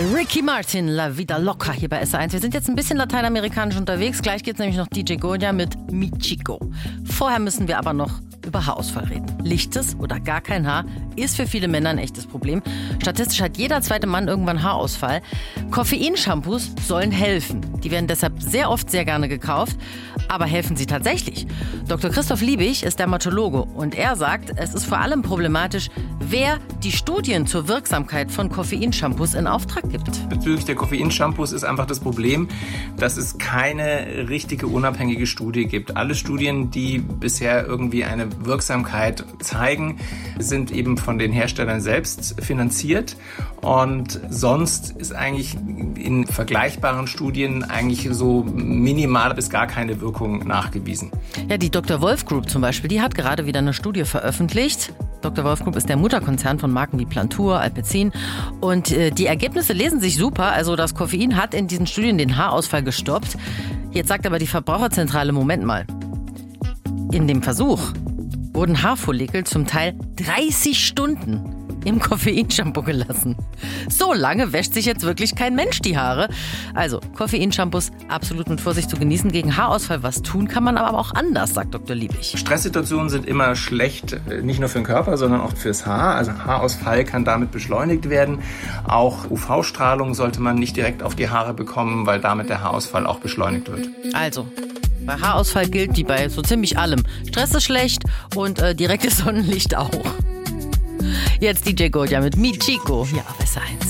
Ricky Martin, La Vida Loca hier bei SR1. Wir sind jetzt ein bisschen lateinamerikanisch unterwegs. Gleich geht's nämlich noch DJ Goya mit Mi Chico. Vorher müssen wir aber noch über Haarausfall reden. Lichtes oder gar kein Haar ist für viele Männer ein echtes Problem. Statistisch hat jeder zweite Mann irgendwann Haarausfall. Koffeinshampoos sollen helfen. Die werden deshalb sehr oft sehr gerne gekauft. Aber helfen sie tatsächlich? Dr. Christoph Liebig ist Dermatologe und er sagt, es ist vor allem problematisch, wer die Studien zur Wirksamkeit von Koffeinshampoos in Auftrag gibt. Bezüglich der Koffeinshampoos ist einfach das Problem, dass es keine richtige unabhängige Studie gibt. Alle Studien, die bisher irgendwie eine Wirksamkeit zeigen, sind eben von den Herstellern selbst finanziert. Und sonst ist eigentlich in vergleichbaren Studien eigentlich so minimal bis gar keine Wirkung nachgewiesen. Ja, die Dr. Wolf Group zum Beispiel, die hat gerade wieder eine Studie veröffentlicht. Dr. Wolf Group ist der Mutterkonzern von Marken wie Plantur, Alpecin. Und die Ergebnisse lesen sich super. Also das Koffein hat in diesen Studien den Haarausfall gestoppt. Jetzt sagt aber die Verbraucherzentrale, Moment mal. In dem Versuch wurden Haarfollikel zum Teil 30 Stunden im Koffeinshampoo gelassen. So lange wäscht sich jetzt wirklich kein Mensch die Haare. Also Koffeinshampoos absolut mit Vorsicht zu genießen. Gegen Haarausfall was tun kann man aber auch anders, sagt Dr. Liebig. Stresssituationen sind immer schlecht, nicht nur für den Körper, sondern auch fürs Haar. Also Haarausfall kann damit beschleunigt werden. Auch UV-Strahlung sollte man nicht direkt auf die Haare bekommen, weil damit der Haarausfall auch beschleunigt wird. Also, bei Haarausfall gilt wie bei so ziemlich allem. Stress ist schlecht und direktes Sonnenlicht auch. Jetzt DJ Goya mit Mi Chico. Ja, besser eins.